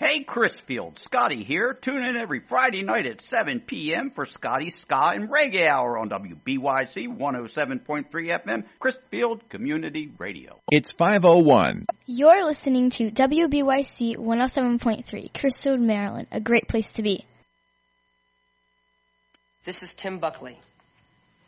Hey, Chrisfield, Scotty here. Tune in every Friday night at 7 p.m. for Scotty's Ska and Reggae Hour on WBYC 107.3 FM, Chrisfield Community Radio. It's 5:01. You're listening to WBYC 107.3, Chrisfield, Maryland, a great place to be. This is Tim Buckley.